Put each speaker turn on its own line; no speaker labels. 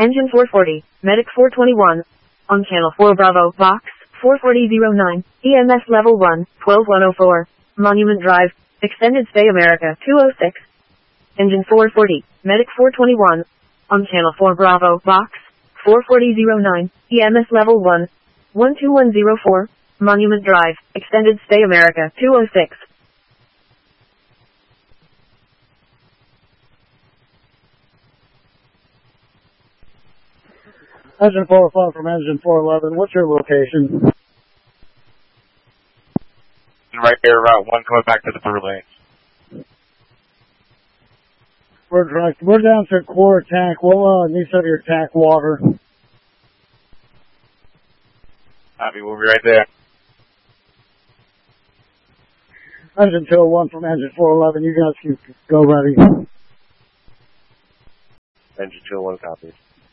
Engine 440, Medic 421. On channel 4 Bravo, Box 44009, EMS level 1, 12104. Monument Drive, Extended Stay America 206. Engine 440, Medic 421. On channel 4 Bravo, Box 44009, EMS level 1, 12104. Monument Drive, Extended Stay America 206.
Engine 405 from Engine 411. What's your location?
Right there, Route 1, coming back to the through lanes.
We're down to quarter tank. We'll need some of your tank water.
Copy, we'll be right there.
Engine 201 from Engine 411. You guys can go ready.
Engine 201 copies.